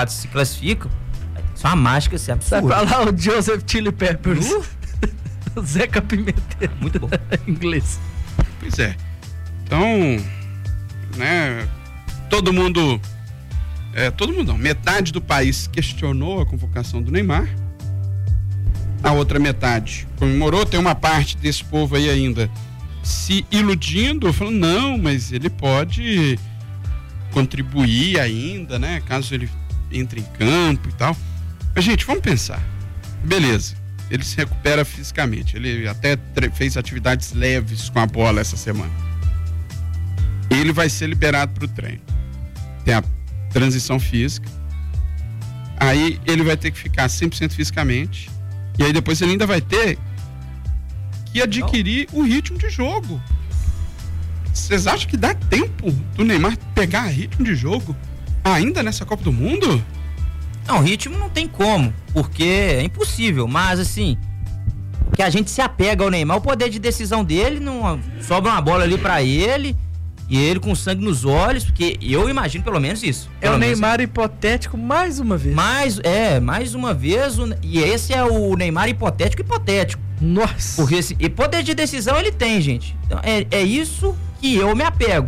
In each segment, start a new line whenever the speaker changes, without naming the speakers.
se classificam, isso é uma mágica, assim, absurda.
Vai pra lá o Joseph Chili Peppers. O Zeca Pimentel.
Muito bom.
Inglês.
Pois é. Então, né, todo mundo não, metade do país questionou a convocação do Neymar. A outra metade comemorou. Tem uma parte desse povo aí ainda se iludindo, falando, não, mas ele pode contribuir ainda, né, caso ele entre em campo e tal. Mas, gente, vamos pensar. Beleza, ele se recupera fisicamente. Ele até fez atividades leves com a bola essa semana. Ele vai ser liberado para o treino. Tem a transição física. Aí ele vai ter que ficar 100% fisicamente. E aí depois ele ainda vai ter que adquirir o ritmo de jogo. Vocês acham que dá tempo do Neymar pegar ritmo de jogo ainda nessa Copa do Mundo?
Não, ritmo não tem como, porque é impossível, mas assim, que a gente se apega ao Neymar, o poder de decisão dele, não sobra uma bola ali pra ele, e ele com sangue nos olhos, porque eu imagino pelo menos isso.
É o Neymar hipotético mais uma vez.
Mais uma vez, e esse é o Neymar hipotético.
Nossa.
Porque e poder de decisão ele tem, gente. Então, é isso que eu me apego.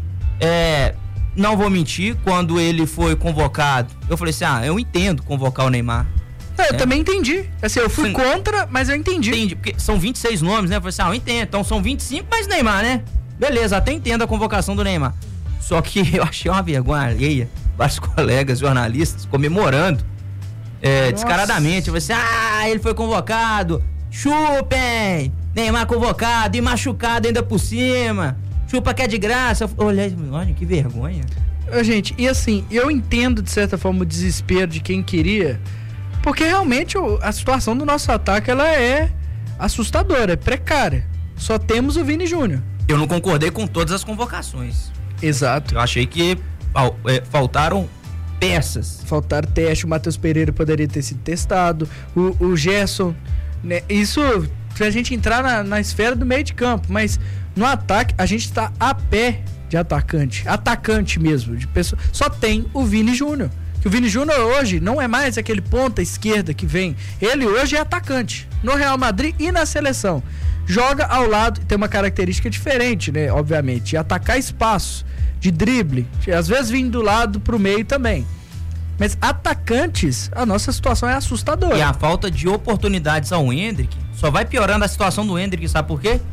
Não vou mentir, quando ele foi convocado, eu falei assim, eu entendo convocar o Neymar.
Eu também entendi. Assim, eu fui contra, mas eu entendi.
Entendi, porque são 26 nomes, né? Eu falei assim, eu entendo. Então são 25, mas Neymar, né? Beleza, até entendo a convocação do Neymar. Só que eu achei uma vergonha alheia. Vários colegas jornalistas comemorando descaradamente. Eu falei assim, ele foi convocado. Chupem! Neymar convocado e machucado ainda por cima. Chupa que é de graça. Olha, que vergonha.
Gente, e assim, eu entendo de certa forma o desespero de quem queria, porque realmente a situação do nosso ataque ela é assustadora, é precária. Só temos o Vini Júnior.
Eu não concordei com todas as convocações.
Exato.
Eu achei que faltaram peças.
Faltaram teste, o Matheus Pereira poderia ter sido testado, o Gerson, né? Isso pra gente entrar na esfera do meio de campo, mas no ataque a gente tá a pé de atacante mesmo, de pessoa. Só tem o Vini Júnior. Que o Vini Júnior hoje não é mais aquele ponta esquerda que vem. Ele hoje é atacante no Real Madrid e na seleção. Joga ao lado, tem uma característica diferente, né? Obviamente, de atacar espaço, de drible, às vezes vindo do lado pro meio também. Mas atacantes, a nossa situação é assustadora.
E a falta de oportunidades ao Endrick só vai piorando a situação do Endrick, sabe por quê?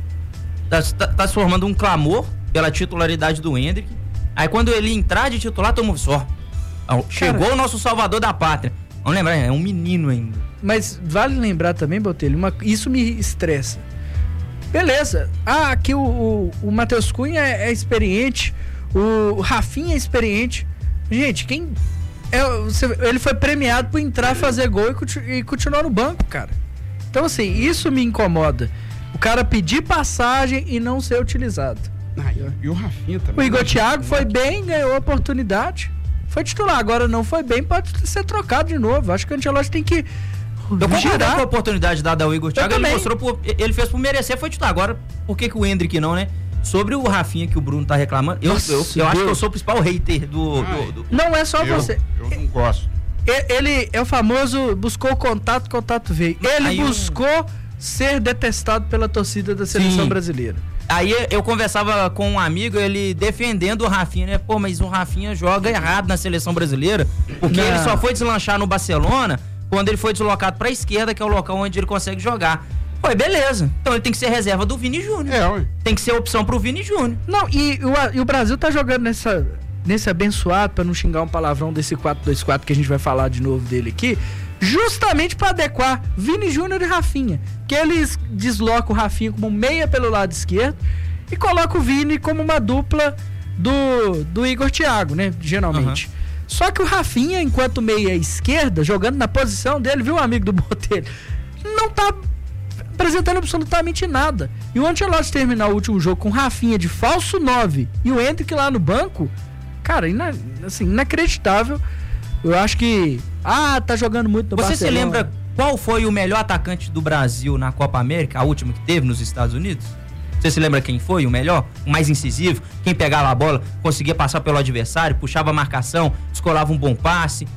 Tá se formando um clamor pela titularidade do Endrick. Aí quando ele entrar de titular, todo mundo só. Chegou o nosso salvador da pátria. Vamos lembrar, é um menino ainda.
Mas vale lembrar também, Botelho, isso me estressa. Beleza, aqui o Matheus Cunha é experiente, o Rafinha é experiente. Gente, ele foi premiado por entrar, fazer gol e continuar no banco, cara. Então assim, isso me incomoda. O cara pedir passagem e não ser utilizado.
E o Rafinha também.
O Igor Thiago foi bem, ganhou a oportunidade. Foi titular, agora não foi bem, pode ser trocado de novo. Acho que o Ancelotti tem que
eu concordei com a oportunidade dada ao Igor Thiago. Ele fez por merecer, foi titular. Agora, por que o Endrick não, né? Sobre o Rafinha que o Bruno tá reclamando, eu acho que eu sou o principal hater do...
Não é só você.
Eu não gosto.
Ele é o famoso buscou contato veio. Ele buscou ser detestado pela torcida da seleção brasileira.
Aí eu conversava com um amigo, ele defendendo o Rafinha, né? Pô, mas o Rafinha joga errado na seleção brasileira, porque ele só foi deslanchar no Barcelona quando ele foi deslocado pra esquerda, que é o local onde ele consegue jogar. Pô, beleza. Então ele tem que ser reserva do Vini Júnior. Tem que ser opção pro Vini Júnior.
Não, e o Brasil tá jogando nesse abençoado, pra não xingar um palavrão desse 4-2-4 que a gente vai falar de novo dele aqui, justamente para adequar Vini Júnior e Rafinha, que eles deslocam o Rafinha como meia pelo lado esquerdo e colocam o Vini como uma dupla do Igor Thiago, né, geralmente. Só que o Rafinha, enquanto meia esquerda, jogando na posição dele, viu, amigo do Botelho, não tá apresentando absolutamente nada. E o Ancelotti terminar o último jogo com o Rafinha de falso 9 e o Endrick lá no banco, cara, inacreditável. Eu acho que tá jogando muito no Barcelona.
Você se lembra qual foi o melhor atacante do Brasil na Copa América, a última que teve nos Estados Unidos? Você se lembra quem foi o melhor? O mais incisivo? Quem pegava a bola, conseguia passar pelo adversário, puxava a marcação, descolava um bom passe.